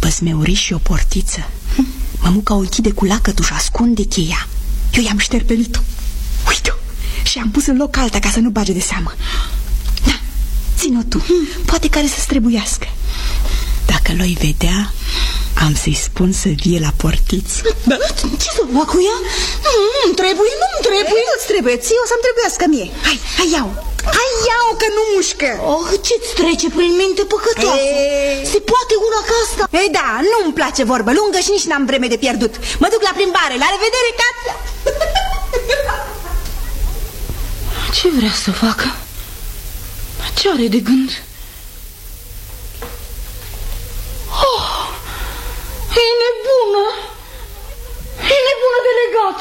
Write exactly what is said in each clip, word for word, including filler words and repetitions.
păsmeuriș și o portiță. hm. Mămuca o închide cu lacătul și ascunde cheia. Eu i-am șterpelit-o. Uite-o. Și am pus în loc alta ca să nu bage de seamă. Da, țin-o tu. hm. Poate care să străbuiască. Dacă l-o-i vedea, am să-i spun să vie la portiță. Da? Ce să fac cu ea? Nu-mi trebuie, nu-mi trebuie. Nu-ți trebuie, ție o să-mi trebuiască mie. Hai, hai iau. Hai iau că nu mușcă. Oh, ce-ți trece prin minte, păcătoasă? Ei. Se poate una ca asta? Ei da, nu-mi place vorbă lungă și nici n-am vreme de pierdut. Mă duc la plimbare, la revedere, tată. Ce vrea să facă? Ce are de gând? Oh, e nebună. E nebună de legat.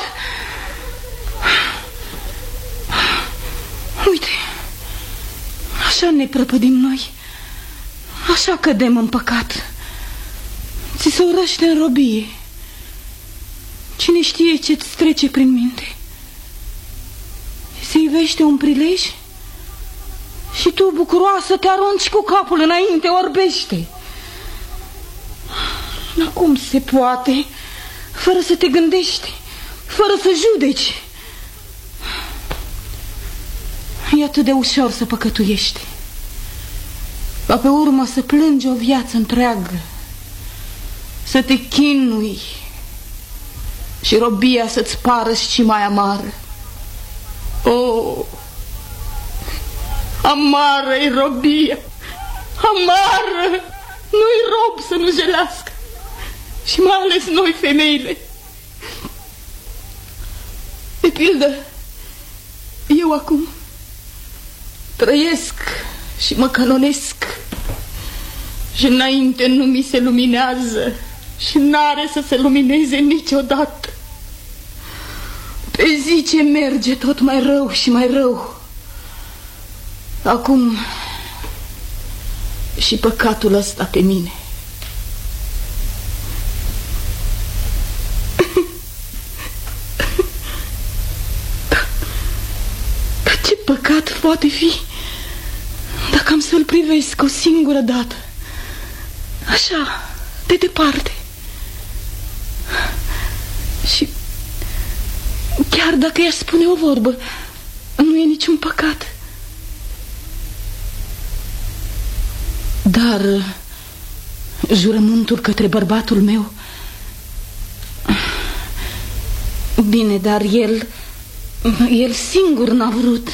Uite, așa ne prăpădim noi. Așa cădem în păcat. Ți se urăște în robie. Cine știe ce-ți trece prin minte? Se ivește un prilej și tu, bucuroasă, te arunci cu capul înainte, orbește. Dar cum se poate, fără să te gândești, fără să judeci? E atât de ușor să păcătuiești, ca pe urmă să plângi o viață întreagă, să te chinui și robia să-ți pară și mai amară. Oh, amară-i robia, amară, nu-i rob să nu jelească, și mai ales noi femeile. De pildă, eu acum trăiesc și mă canonesc și înainte nu mi se luminează și n-are să se lumineze niciodată. Pe zi ce merge tot mai rău și mai rău. Acum și păcatul ăsta pe mine. Dar ce păcat poate fi dacă am să-l privesc o singură dată, așa, de departe. Și chiar dacă i-aș spune o vorbă, nu e niciun păcat. Dar jurământul către bărbatul meu, bine, dar el El singur n-a vrut.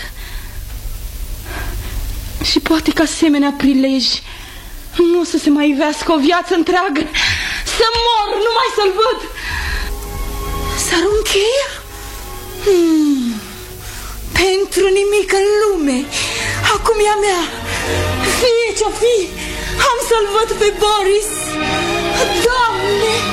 Și poate că asemenea prilej nu o să se mai ivească o viață întreagă. Să mor, numai să-l văd. S-ar încheia? Hmm. Pentru nimic în lume. Acum e a mea. Fie ce-o fi, am să-l văd pe Boris. Doamne!